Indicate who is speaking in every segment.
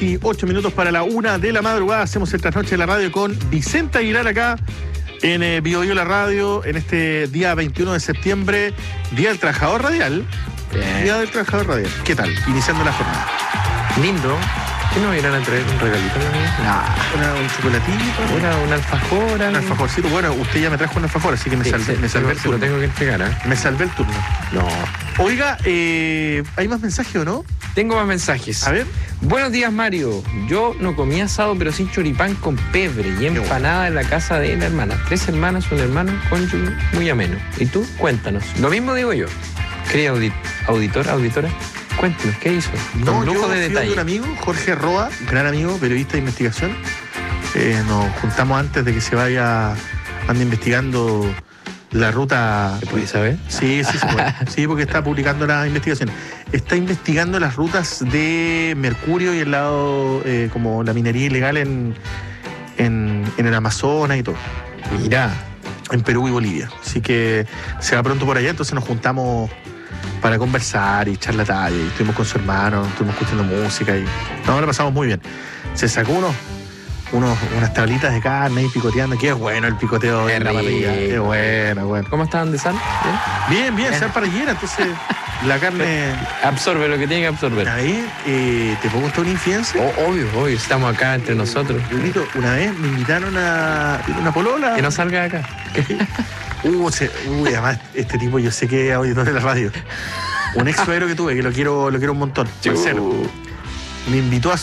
Speaker 1: Y 8 minutos para la 1 de la madrugada. Hacemos el trasnoche de la radio con Vicente Aguilar acá en Bio Bio la radio, en este día 21 de septiembre, Día del Trabajador Radial.
Speaker 2: Bien.
Speaker 1: Día del Trabajador Radial. ¿Qué tal? Iniciando la jornada.
Speaker 2: Lindo. ¿Qué nos irán a traer? ¿Un regalito?
Speaker 1: Un chocolatito.
Speaker 2: Una alfajora.
Speaker 1: Un alfajorcito. Bueno, usted ya me trajo un alfajor, así que me salvé el
Speaker 2: se lo
Speaker 1: turno.
Speaker 2: tengo que entregar, ¿eh?
Speaker 1: Me salvé el turno.
Speaker 2: No.
Speaker 1: Oiga, ¿hay más mensajes o no?
Speaker 2: Tengo más mensajes.
Speaker 1: A ver.
Speaker 2: Buenos días, Mario. Yo no comí asado, pero sin choripán con pebre y empanada en la casa de la hermana. 3 hermanas, un hermano, cónyuge, muy ameno. ¿Y tú? Cuéntanos. Lo mismo digo yo. Querido auditora, cuéntanos, ¿qué hizo?
Speaker 1: No,
Speaker 2: Con lujo
Speaker 1: yo
Speaker 2: de
Speaker 1: fui
Speaker 2: detalle.
Speaker 1: de un amigo, Jorge Roa, gran amigo, periodista de investigación. Nos juntamos antes de que se vaya, anda investigando la ruta.
Speaker 2: ¿Se puede saber?
Speaker 1: Sí, se puede. Sí, porque está publicando la investigación. Está investigando las rutas de mercurio y el lado, como la minería ilegal en el Amazonas y todo.
Speaker 2: Mira.
Speaker 1: En Perú y Bolivia. Así que se va pronto por allá, entonces nos juntamos para conversar y echar la talla. Y estuvimos con su hermano, estuvimos escuchando música y no, lo pasamos muy bien. Se sacó unas tablitas de carne y picoteando. Qué bueno el picoteo
Speaker 2: Qué
Speaker 1: en la parrilla. Qué bueno.
Speaker 2: ¿Cómo estaban de sal?
Speaker 1: Bien, sal parrillera, entonces la carne.
Speaker 2: Absorbe lo que tiene que absorber.
Speaker 1: Ahí, ¿te puedo contar una infidencia?
Speaker 2: Obvio, estamos acá entre nosotros.
Speaker 1: Lulito, una vez me invitaron a una polola.
Speaker 2: Que no salga de acá.
Speaker 1: Además, este tipo yo sé que es auditor de la radio. Un ex suegro que tuve, que lo quiero un montón. Marcelo. Me invitó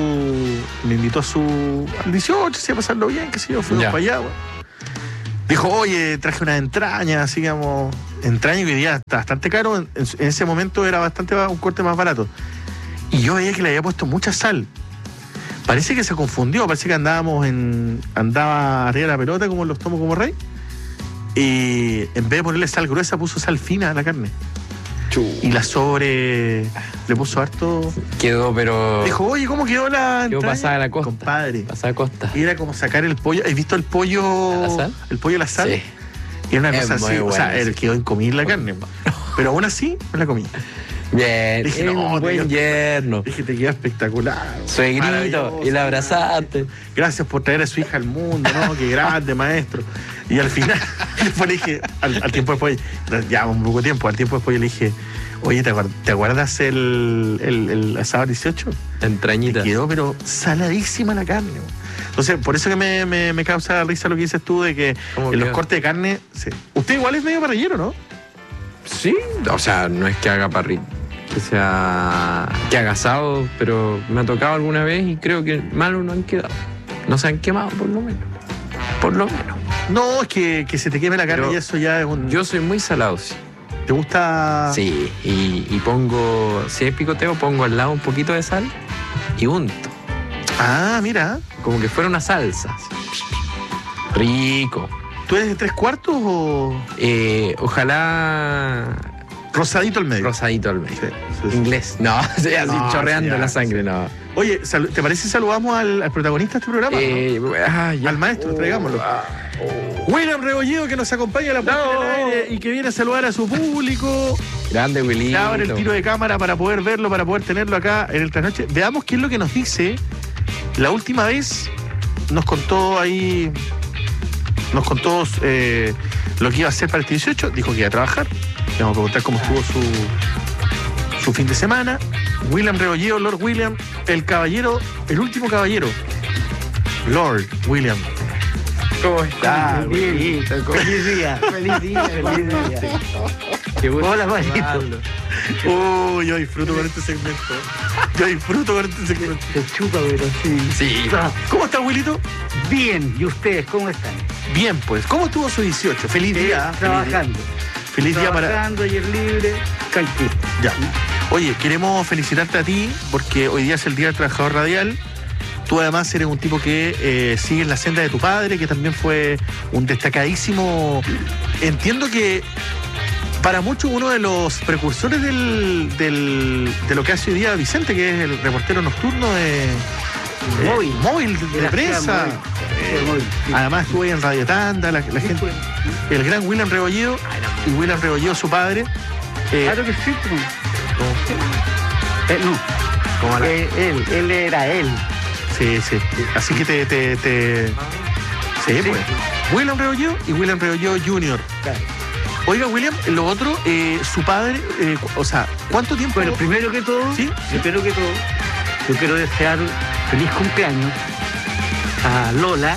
Speaker 1: al 18, si a pasarlo bien, qué sé yo, fuimos para allá, güey. Dijo, oye, traje unas entrañas, así digamos, entraña que hoy día está bastante caro, en ese momento era un corte más barato. Y yo veía que le había puesto mucha sal. Parece que se confundió, parece que andaba arriba de la pelota como los tomo como rey. Y en vez de ponerle sal gruesa, puso sal fina a la carne. Y la le puso harto.
Speaker 2: Quedó, pero.
Speaker 1: Dijo, oye, ¿cómo quedó la
Speaker 2: entraña? Pasada la costa.
Speaker 1: Compadre.
Speaker 2: Pasada costa.
Speaker 1: Y era como sacar el pollo. ¿Has visto el pollo?
Speaker 2: ¿A la sal?
Speaker 1: El pollo a la sal.
Speaker 2: Sí.
Speaker 1: Y era una cosa así.
Speaker 2: Bueno,
Speaker 1: o sea, él quedó incomible la carne. Pero aún así, no la comí.
Speaker 2: Bien,
Speaker 1: dije,
Speaker 2: un buen yerno.
Speaker 1: Dije, te queda espectacular.
Speaker 2: Suegrito, y la abrazaste.
Speaker 1: Gracias por traer a su hija al mundo, ¿no? Qué grande, maestro. Y al final, después le dije, al tiempo después, ya un poco tiempo, al tiempo después yo le dije, oye, ¿te acuerdas el asado 18?
Speaker 2: Entrañita.
Speaker 1: Me quedó, pero saladísima la carne. Entonces, por eso que me causa risa lo que dices tú de que en los cortes de carne. Sí. Usted igual es medio parrillero, ¿no?
Speaker 2: Sí, o sea, no es que haga que haga asado, pero me ha tocado alguna vez y creo que malos no han quedado. No se han quemado, por lo menos.
Speaker 1: No, es que se te queme la carne pero y eso ya es un.
Speaker 2: Yo soy muy salado, sí.
Speaker 1: ¿Te gusta?
Speaker 2: Sí, y pongo, si es picoteo, pongo al lado un poquito de sal y unto.
Speaker 1: Ah, mira.
Speaker 2: Como que fuera una salsa. Rico.
Speaker 1: ¿Tú eres de 3/4 o...?
Speaker 2: Ojalá...
Speaker 1: Rosadito al medio.
Speaker 2: Sí. Inglés. No, así chorreando la sangre, no.
Speaker 1: Oye, ¿te parece si saludamos al protagonista de este programa? ¿No? Al maestro, traigámoslo. William Rebolledo, que nos acompaña a la puerta del aire y que viene a saludar a su público.
Speaker 2: Grande, Willy.
Speaker 1: Abre el tiro de cámara para poder verlo, para poder tenerlo acá en el trasnoche. Veamos qué es lo que nos dice. La última vez nos contó lo que iba a hacer para este 18. Dijo que iba a trabajar. Le vamos a preguntar cómo estuvo su fin de semana. William Rebolledo, Lord William, el último caballero. Lord William.
Speaker 2: ¿Cómo está?
Speaker 3: Bien. Feliz día.
Speaker 1: Qué bueno.
Speaker 3: Hola, Juanito.
Speaker 1: Yo disfruto con este segmento.
Speaker 3: Se chupa, pero sí.
Speaker 2: Sí.
Speaker 1: ¿Cómo está, Wilito?
Speaker 3: Bien. ¿Y ustedes cómo están?
Speaker 1: Bien, pues. ¿Cómo estuvo su 18? Feliz día.
Speaker 3: Trabajando.
Speaker 1: Feliz día para...
Speaker 3: Trabajando, ayer libre, tranquilo.
Speaker 1: Ya. Oye, queremos felicitarte a ti porque hoy día es el Día del Trabajador Radial. Tú además eres un tipo que sigue en la senda de tu padre, que también fue un destacadísimo... Entiendo que para muchos uno de los precursores de lo que hace hoy día Vicente, que es el reportero nocturno de móvil de prensa. Además estuvo ahí en Radio Tanda, la gente, el gran William Rebolledo y William Rebolledo, su padre.
Speaker 3: Claro que sí. No.
Speaker 2: Como la-
Speaker 3: Él era él.
Speaker 1: Sí. Así que Sí, pues. William Rebolledo y William Rebolledo Jr.
Speaker 3: Claro.
Speaker 1: Oiga, William, lo otro, su padre, o sea, ¿cuánto tiempo?
Speaker 3: Bueno, primero que todo,
Speaker 1: ¿Sí?
Speaker 3: yo quiero desear feliz cumpleaños a Lola,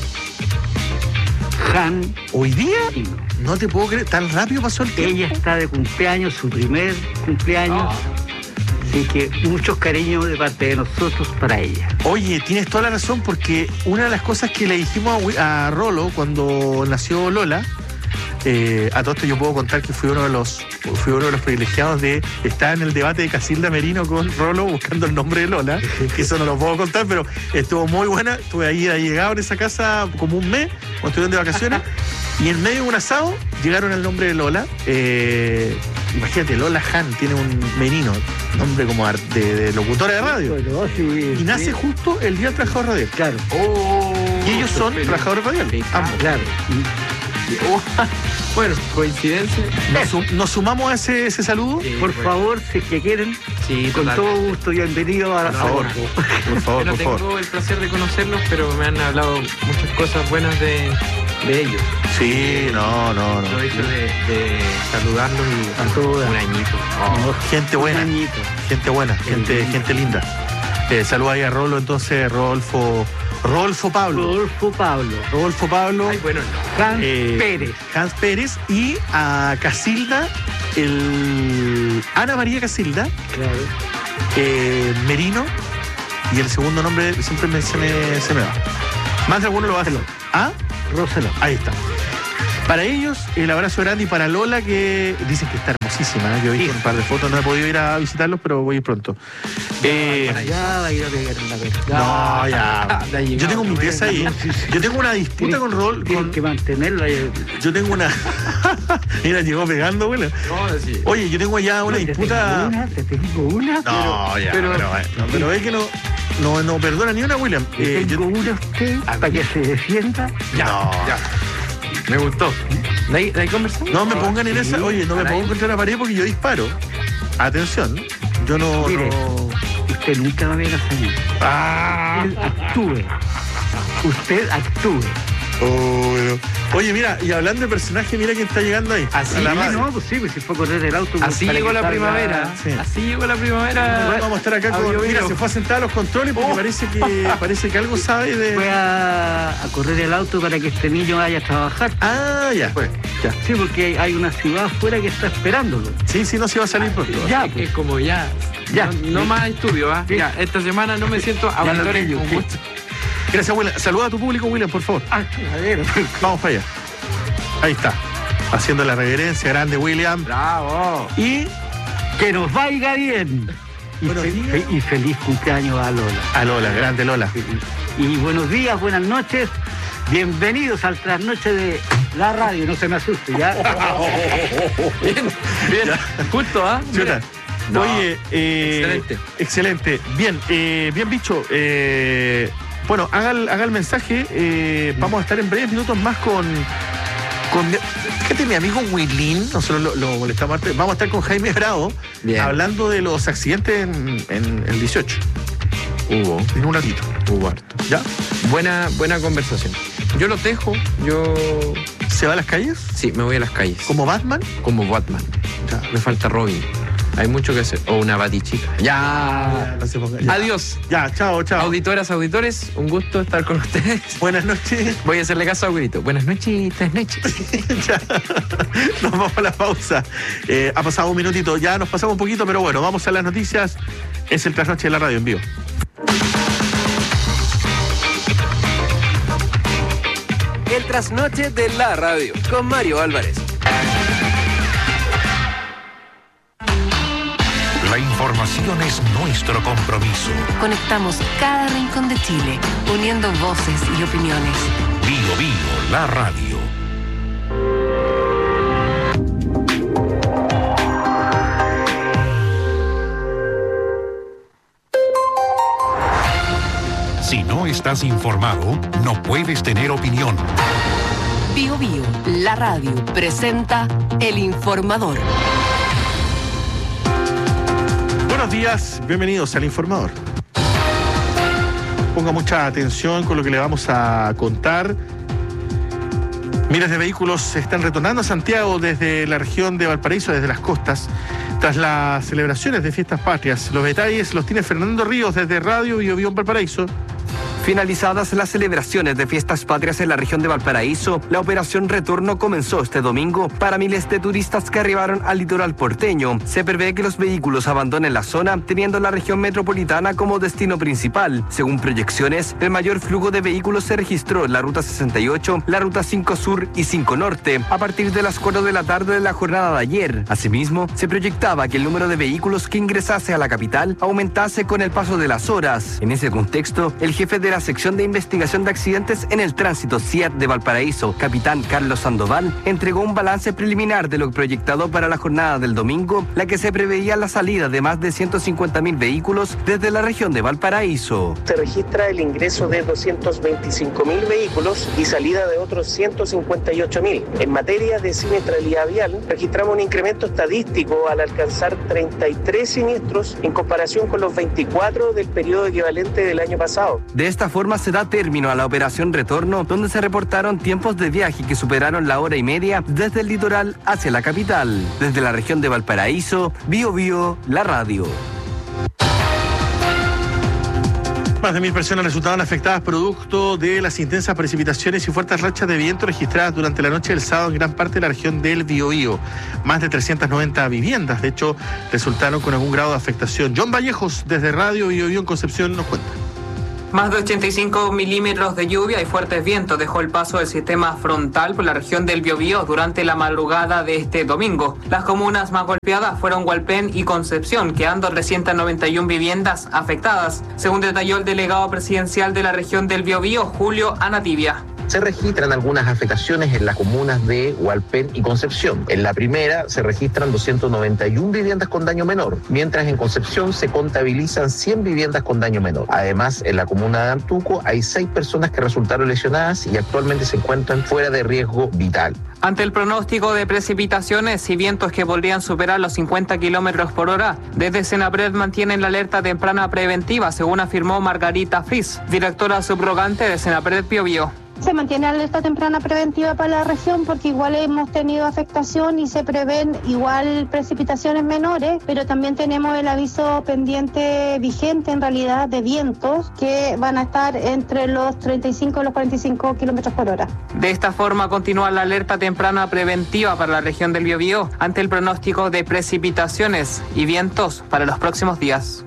Speaker 3: Han.
Speaker 1: ¿Hoy día? No te puedo creer, tan rápido pasó el tiempo.
Speaker 3: Ella está de cumpleaños, su primer cumpleaños. Así que muchos cariños de parte de nosotros para ella.
Speaker 1: Oye, tienes toda la razón, porque una de las cosas que le dijimos a Rolo cuando nació Lola, a todo esto yo puedo contar que fui uno de los privilegiados de estar en el debate de Casilda Merino con Rolo buscando el nombre de Lola, que eso no lo puedo contar, pero estuvo muy buena. Estuve ahí llegado en esa casa como un mes, cuando estuvieron de vacaciones, y en medio de un asado llegaron al nombre de Lola. Imagínate, Lola Han tiene un Merino, nombre como de locutora de radio.
Speaker 3: Bueno, sí,
Speaker 1: Y nace justo el Día del Trabajador Radial.
Speaker 3: Claro,
Speaker 1: Y ellos son
Speaker 2: feliz.
Speaker 1: trabajadores radiales. Ambos.
Speaker 3: claro.
Speaker 2: Bueno, coincidencia.
Speaker 1: Nos sumamos a ese saludo.
Speaker 2: Sí,
Speaker 3: Por
Speaker 2: bueno.
Speaker 3: favor, si es que quieren,
Speaker 2: Sí,
Speaker 3: con
Speaker 2: total.
Speaker 3: todo gusto, bienvenido a la
Speaker 1: Por favor,
Speaker 3: Saborco.
Speaker 1: por favor,
Speaker 2: Yo no
Speaker 1: por favor.
Speaker 2: tengo el placer de conocerlos, pero me han hablado muchas cosas buenas de ellos.
Speaker 1: Sí, no.
Speaker 2: Lo he hecho de saludarlos y
Speaker 3: A todas.
Speaker 2: un añito.
Speaker 1: Gente buena,
Speaker 3: Un añito.
Speaker 1: gente linda. Saluda ahí a Rolo, entonces, Rodolfo Pablo.
Speaker 3: Rodolfo Pablo,
Speaker 2: Ay, bueno, no.
Speaker 3: Hans Pérez.
Speaker 1: Hans Pérez y a Casilda, Ana María Casilda,
Speaker 3: Claro.
Speaker 1: Merino, y el segundo nombre siempre se me va. Más de alguno lo va a hacer. ¿Ah?
Speaker 3: Roselón.
Speaker 1: Ahí está. Para ellos, el abrazo grande, y para Lola, que dicen que está hermosísima, ¿eh? Yo he visto un par de fotos, no he podido ir a visitarlos, pero voy a ir pronto.
Speaker 3: Ya va a ir a pegar en la vez.
Speaker 1: No, ya.
Speaker 2: Ya llegado,
Speaker 1: Yo tengo mi
Speaker 2: no
Speaker 1: pieza ahí.
Speaker 3: Sí, sí.
Speaker 1: Yo tengo una disputa con Rol.
Speaker 3: Tienen que mantenerla.
Speaker 1: Yo tengo una. Mira, llegó pegando, güey.
Speaker 2: No, sí.
Speaker 1: Oye, yo tengo ya una disputa.
Speaker 3: Te tengo una,
Speaker 1: No, ya, pero es que no perdona ni una, William.
Speaker 3: te tengo una a usted para que se defienda.
Speaker 1: No,
Speaker 2: Me gustó. ¿De ahí conversamos?
Speaker 1: no me pongan en esa. Oye, no me
Speaker 2: Caray.
Speaker 1: pongo contra la pared porque yo disparo. Atención, yo no.
Speaker 3: Mire.
Speaker 1: no-
Speaker 3: Usted nunca va a ver a salir.
Speaker 1: Ah,
Speaker 3: Usted actúe.
Speaker 1: oh, bueno. Oye, mira, y hablando de personaje, mira quién está llegando ahí.
Speaker 2: Así
Speaker 1: A la
Speaker 3: Sí,
Speaker 1: radio.
Speaker 3: no, pues sí, pues si fue a correr el auto.
Speaker 2: Así
Speaker 3: para
Speaker 2: llegó
Speaker 3: que
Speaker 2: la
Speaker 3: salga-
Speaker 2: primavera.
Speaker 1: Sí.
Speaker 2: Así llegó la primavera.
Speaker 1: Vamos a estar acá con.
Speaker 2: Audio,
Speaker 1: Mira,
Speaker 2: video.
Speaker 1: se fue a sentar a los controles porque parece que algo sabe de.
Speaker 3: Fue a correr el auto para que este niño vaya a trabajar.
Speaker 1: Ah, ya. Ya.
Speaker 3: Sí, porque hay una ciudad afuera que está esperándolo.
Speaker 1: Sí, no se va a salir pronto.
Speaker 3: Ya,
Speaker 2: Es que como ya.
Speaker 3: Ya.
Speaker 2: No más estudio, ¿ah?
Speaker 3: Sí.
Speaker 2: Ya, esta semana no me siento auditores
Speaker 3: pillo,
Speaker 2: con
Speaker 3: sí.
Speaker 2: gusto.
Speaker 1: Gracias, William. Saluda a tu público, William, por favor.
Speaker 3: Ah, a ver.
Speaker 1: Vamos para allá. Ahí está. Haciendo la reverencia grande, William.
Speaker 2: ¡Bravo!
Speaker 1: Y
Speaker 3: Que nos vaya bien. Y,
Speaker 1: Buenos días.
Speaker 3: y feliz cumpleaños a Lola.
Speaker 1: a Lola, grande Lola.
Speaker 3: Y buenos días, buenas noches. Bienvenidos al trasnoche de la radio. No se me asuste, ¿ya?
Speaker 2: Bien, justo, ¿ah?
Speaker 1: Chuta.
Speaker 2: No,
Speaker 1: Oye, excelente. Bien, bien bicho. Bueno, haga el mensaje. Vamos a estar en breves minutos más con fíjate, mi amigo Willín, nosotros lo molestamos antes. Vamos a estar con Jaime Bravo
Speaker 2: Bien.
Speaker 1: hablando de los accidentes en el 18. En un ratito.
Speaker 2: Hubo harto.
Speaker 1: ¿Ya?
Speaker 2: Buena conversación. Yo los dejo,
Speaker 1: ¿Se va a las calles?
Speaker 2: Sí, me voy a las calles.
Speaker 1: ¿Como Batman?
Speaker 2: Como Batman.
Speaker 1: Ya.
Speaker 2: Me falta Robin. Hay mucho que hacer. O una batichica. Ya.
Speaker 1: No se ponga- ya.
Speaker 2: Adiós.
Speaker 1: Ya, chao.
Speaker 2: Auditoras, auditores, un gusto estar con ustedes.
Speaker 1: Buenas noches.
Speaker 2: Voy a hacerle caso a Abuelito. Buenas noches, buenas noches.
Speaker 1: Ya. Nos vamos a la pausa. Ha pasado un minutito, ya nos pasamos un poquito, pero bueno, vamos a las noticias. Es el trasnoche de la radio en vivo.
Speaker 4: El trasnoche de la radio con Mario Álvarez.
Speaker 5: La información es nuestro compromiso.
Speaker 6: Conectamos cada rincón de Chile, uniendo voces y opiniones.
Speaker 5: Bio Bio, la radio. Si no estás informado, no puedes tener opinión.
Speaker 6: Bio Bio, la radio, presenta El Informador.
Speaker 1: Buenos días, bienvenidos al Informador. Ponga mucha atención con lo que le vamos a contar. Miles de vehículos están retornando a Santiago desde la región de Valparaíso, desde las costas, tras las celebraciones de Fiestas Patrias. Los detalles los tiene Fernando Ríos desde Radio Bio Bio en Valparaíso.
Speaker 7: Finalizadas las celebraciones de Fiestas Patrias en la región de Valparaíso, la operación Retorno comenzó este domingo para miles de turistas que arribaron al litoral porteño. Se prevé que los vehículos abandonen la zona, teniendo la región metropolitana como destino principal. Según proyecciones, el mayor flujo de vehículos se registró en la Ruta 68, la Ruta 5 Sur y 5 Norte, a partir de las 4 de la tarde de la jornada de ayer. Asimismo, se proyectaba que el número de vehículos que ingresase a la capital aumentase con el paso de las horas. En ese contexto, el jefe de la sección de investigación de accidentes en el tránsito CIAT de Valparaíso, capitán Carlos Sandoval, entregó un balance preliminar de lo proyectado para la jornada del domingo, la que se preveía la salida de más de 150.000 vehículos desde la región de Valparaíso.
Speaker 8: Se registra el ingreso de 225.000 vehículos y salida de otros 158.000. En materia de siniestralidad vial, registramos un incremento estadístico al alcanzar 33 siniestros en comparación con los 24 del periodo equivalente del año pasado.
Speaker 7: De esta forma se da término a la operación Retorno, donde se reportaron tiempos de viaje que superaron la hora y media desde el litoral hacia la capital. Desde la región de Valparaíso, Bio Bio, la radio.
Speaker 1: Más de 1.000 personas resultaron afectadas producto de las intensas precipitaciones y fuertes rachas de viento registradas durante la noche del sábado en gran parte de la región del Biobío. Más de 390 viviendas, de hecho, resultaron con algún grado de afectación. John Vallejos, desde Radio Bio Bio en Concepción, nos cuenta.
Speaker 9: Más de 85 milímetros de lluvia y fuertes vientos dejó el paso del sistema frontal por la región del Biobío durante la madrugada de este domingo. Las comunas más golpeadas fueron Hualpén y Concepción, quedando 391 viviendas afectadas, según detalló el delegado presidencial de la región del Biobío, Julio Anativia.
Speaker 10: Se registran algunas afectaciones en las comunas de Hualpén y Concepción. En la primera se registran 291 viviendas con daño menor, mientras en Concepción se contabilizan 100 viviendas con daño menor. Además, en la comuna de Antuco hay 6 personas que resultaron lesionadas y actualmente se encuentran fuera de riesgo vital.
Speaker 9: Ante el pronóstico de precipitaciones y vientos que podrían superar los 50 kilómetros por hora, desde Senapred mantienen la alerta temprana preventiva, según afirmó Margarita Fris, directora subrogante de Senapred Biobío.
Speaker 11: Se mantiene alerta temprana preventiva para la región porque igual hemos tenido afectación y se prevén igual precipitaciones menores, pero también tenemos el aviso pendiente vigente en realidad de vientos que van a estar entre los 35 y los 45 kilómetros por hora.
Speaker 9: De esta forma continúa la alerta temprana preventiva para la región del Biobío ante el pronóstico de precipitaciones y vientos para los próximos días.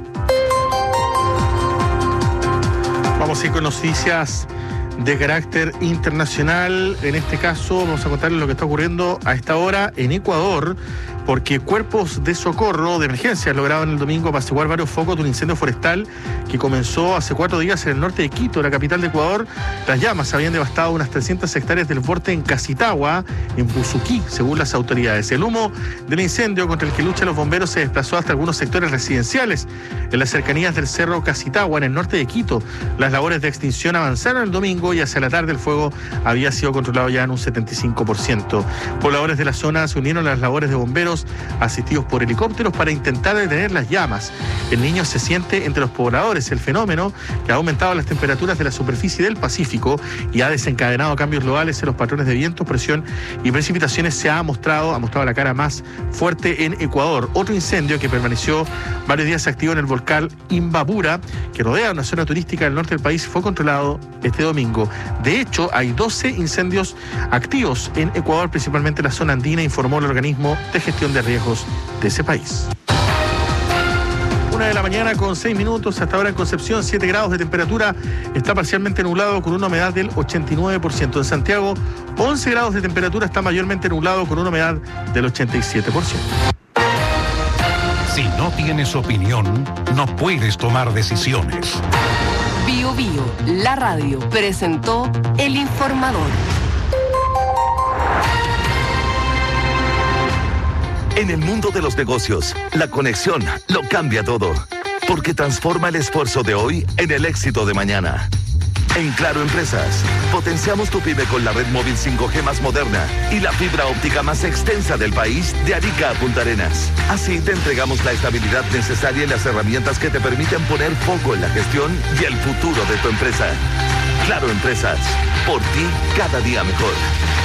Speaker 1: Vamos a ir con noticias de carácter internacional. En este caso vamos a contarles lo que está ocurriendo a esta hora en Ecuador, porque cuerpos de socorro de emergencia lograron el domingo apaciguar varios focos de un incendio forestal que comenzó hace 4 días en el norte de Quito, la capital de Ecuador. Las llamas habían devastado unas 300 hectáreas del bosque en Casitagua, en Busuquí, según las autoridades. El humo del incendio contra el que luchan los bomberos se desplazó hasta algunos sectores residenciales en las cercanías del cerro Casitagua, en el norte de Quito. Las labores de extinción avanzaron el domingo y hacia la tarde el fuego había sido controlado ya en un 75%. Pobladores de la zona se unieron a las labores de bomberos asistidos por helicópteros para intentar detener las llamas. El niño se siente entre los pobladores. El fenómeno, que ha aumentado las temperaturas de la superficie del Pacífico y ha desencadenado cambios globales en los patrones de viento, presión y precipitaciones, ha mostrado la cara más fuerte en Ecuador. Otro incendio que permaneció varios días activo en el volcán Imbabura, que rodea una zona turística del norte del país, fue controlado este domingo. De hecho, hay 12 incendios activos en Ecuador, principalmente en la zona andina, informó el organismo de gestión de riesgos de ese país. 1:00 a.m. con 6 minutos. Hasta ahora en Concepción, 7 grados de temperatura. Está parcialmente nublado con una humedad del 89%. En Santiago, 11 grados de temperatura. Está mayormente nublado con una humedad del 87%.
Speaker 5: Si no tienes opinión, no puedes tomar decisiones.
Speaker 6: Bio Bio, la radio, presentó El Informador.
Speaker 12: En el mundo de los negocios, la conexión lo cambia todo, porque transforma el esfuerzo de hoy en el éxito de mañana. En Claro Empresas, potenciamos tu pyme con la red móvil 5G más moderna y la fibra óptica más extensa del país, de Arica a Punta Arenas. Así te entregamos la estabilidad necesaria y las herramientas que te permiten poner foco en la gestión y el futuro de tu empresa. Claro Empresas, por ti cada día mejor.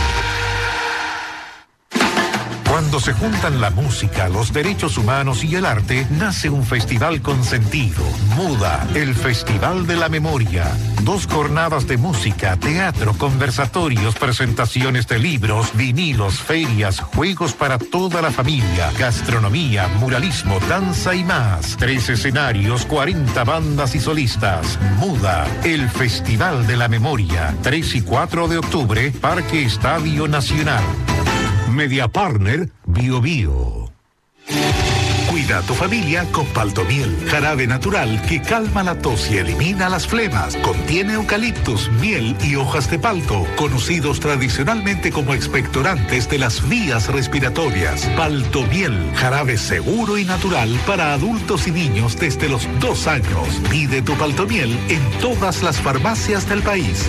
Speaker 5: Cuando se juntan la música, los derechos humanos y el arte, nace un festival con sentido. MUDA, el Festival de la Memoria. 2 jornadas de música, teatro, conversatorios, presentaciones de libros, vinilos, ferias, juegos para toda la familia, gastronomía, muralismo, danza y más. 3 escenarios, 40 bandas y solistas. MUDA, el Festival de la Memoria. 3 y 4 de octubre, Parque Estadio Nacional.
Speaker 13: Media Partner Bio Bio. Cuida a tu familia con Paltomiel, jarabe natural que calma la tos y elimina las flemas. Contiene eucaliptus, miel y hojas de palto, conocidos tradicionalmente como expectorantes de las vías respiratorias. Paltomiel, jarabe seguro y natural para adultos y niños desde los 2 años. Pide tu Paltomiel en todas las farmacias del país.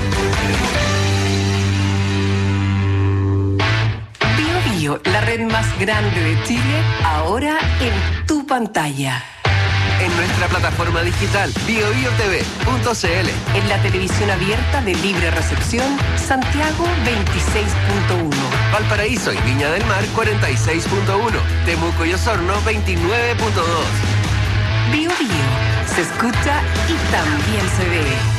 Speaker 6: La red más grande de Chile, ahora en tu pantalla.
Speaker 4: En nuestra plataforma digital biobiotv.cl.
Speaker 6: En la televisión abierta de libre recepción, Santiago 26.1.
Speaker 4: Valparaíso y Viña del Mar 46.1. Temuco y Osorno 29.2.
Speaker 6: Bio Bio, se escucha y también se ve.